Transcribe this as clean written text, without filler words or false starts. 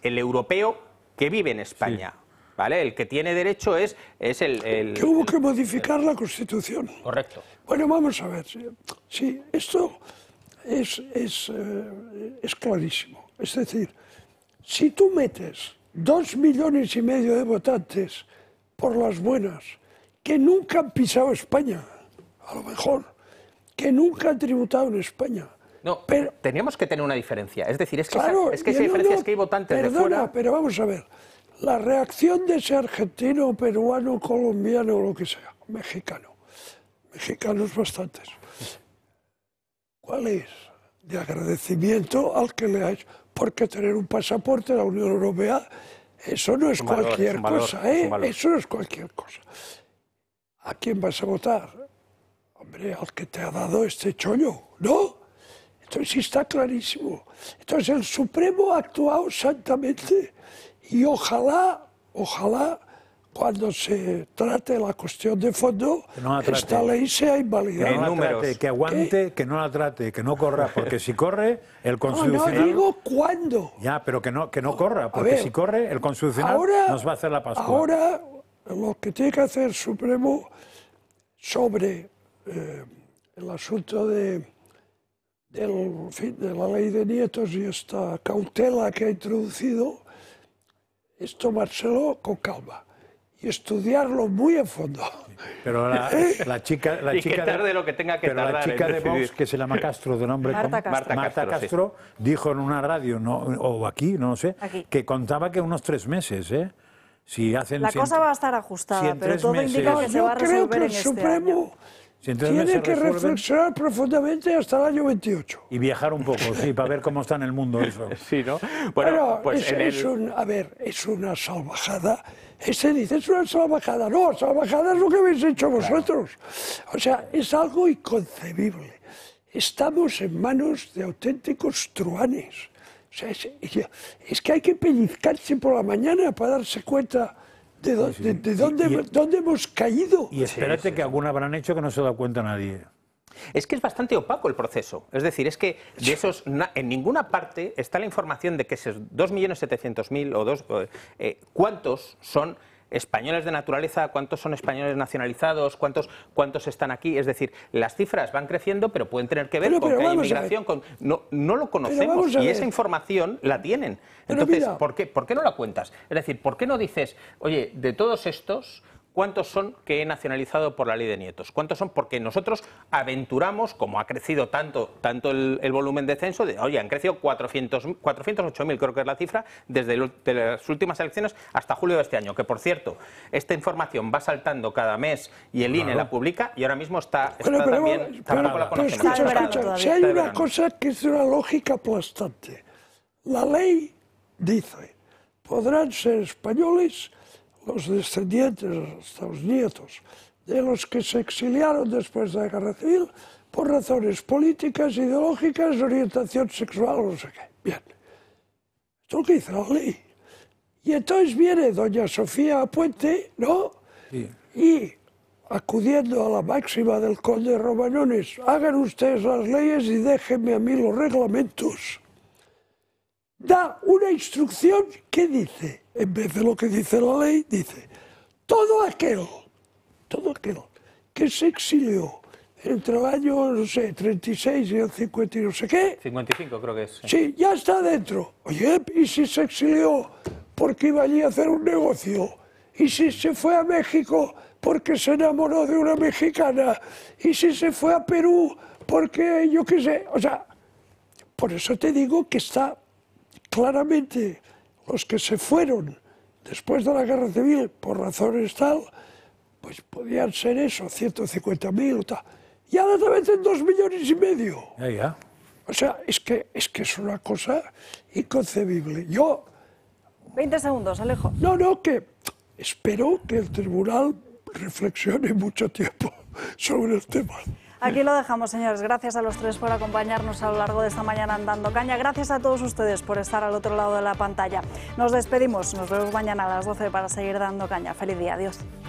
el europeo que vive en España. Sí. ¿Vale? El que tiene derecho es el... Que hubo que modificar la Constitución. Correcto. Bueno, vamos a ver. Sí, esto es clarísimo. Es decir, si tú metes 2,5 millones de votantes por las buenas, que nunca han pisado España, a lo mejor, que nunca han tributado en España. No, pero teníamos que tener una diferencia. Es decir, esa diferencia es que hay votantes de fuera... Pero vamos a ver. La reacción de ese argentino, peruano, colombiano o lo que sea, mexicano, mexicanos bastantes, ¿cuál es? De agradecimiento al que le ha hecho. Porque tener un pasaporte de la Unión Europea, eso no es cualquier cosa, ¿eh? Eso no es cualquier cosa. ¿A quién vas a votar? Hombre, al que te ha dado este chollo, ¿no? Entonces está clarísimo. Entonces el Supremo ha actuado santamente. Y ojalá, cuando se trate la cuestión de fondo, esta ley sea invalidada. Que no la trate, que aguante, que no la trate, que no corra, porque si corre, el Constitucional... No digo cuándo. Ya, pero que no corra, porque si corre, el Constitucional nos va a hacer la Pascua. Ahora, lo que tiene que hacer el Supremo sobre el asunto de la ley de nietos y esta cautela que ha introducido, es tomárselo con calma y estudiarlo muy a fondo. Pero la chica de lo que tenga que tardar, la chica de Vox, que se llama Castro, de nombre Marta Castro, dijo en una radio, o aquí, no sé, que contaba que unos 3 meses, ¿eh? Si hacen, la cosa va a estar ajustada, pero todo meses, indica que se va a resolver en este Supremo tiene que reflexionar profundamente hasta el año 28. Y viajar un poco, sí, para ver cómo está en el mundo eso. Sí, ¿no? Bueno, pues es una salvajada. Dice, es una salvajada. No, salvajada es lo que habéis hecho vosotros. O sea, es algo inconcebible. Estamos en manos de auténticos truanes. O sea, es que hay que pellizcarse por la mañana para darse cuenta de dónde hemos caído. Y espérate que alguna habrán hecho que no se da cuenta nadie. Es que es bastante opaco el proceso. Es decir, es que de esos en ninguna parte está la información de que esos 2.700.000 o cuántos son españoles de naturaleza, cuántos son españoles nacionalizados, cuántos están aquí. Es decir, las cifras van creciendo, pero pueden tener que ver con que hay inmigración. No lo conocemos y esa información la tienen. Entonces, ¿por qué no la cuentas? Es decir, ¿por qué no dices, oye, de todos estos, cuántos son que he nacionalizado por la ley de nietos? ¿Cuántos son? Porque nosotros aventuramos, como ha crecido tanto el volumen de censo, oye, han crecido 408.000, creo que es la cifra, desde las últimas elecciones hasta julio de este año. Que, por cierto, esta información va saltando cada mes y el INE la publica y ahora mismo está también, tampoco la conocemos. Escucha, si hay una cosa que es una lógica aplastante. La ley dice, podrán ser españoles los descendientes, hasta los nietos, de los que se exiliaron después de la Guerra Civil por razones políticas, ideológicas, orientación sexual o no sé qué. Bien. Esto es lo que dice la ley. Y entonces viene doña Sofía Puente, ¿no? Sí. Y acudiendo a la máxima del conde Romanones, hagan ustedes las leyes y déjenme a mí los reglamentos. Da una instrucción que dice, en vez de lo que dice la ley, dice, todo aquel que se exilió entre el año, no sé, 36 y el 50 y no sé qué. 55 creo que es. Sí, ya está dentro. Oye, ¿y si se exilió porque iba allí a hacer un negocio? ¿Y si se fue a México porque se enamoró de una mexicana? ¿Y si se fue a Perú porque yo qué sé? O sea, por eso te digo que está claramente los que se fueron después de la Guerra Civil por razones tal, pues podían ser eso, 150.000 o tal. Y ahora te meten 2,5 millones. Ya. O sea, es que es una cosa inconcebible. 20 segundos, Alejo. No, que espero que el tribunal reflexione mucho tiempo sobre el tema. Aquí lo dejamos, señores. Gracias a los tres por acompañarnos a lo largo de esta mañana en Dando Caña. Gracias a todos ustedes por estar al otro lado de la pantalla. Nos despedimos. Nos vemos mañana a las 12 para seguir dando caña. Feliz día. Adiós.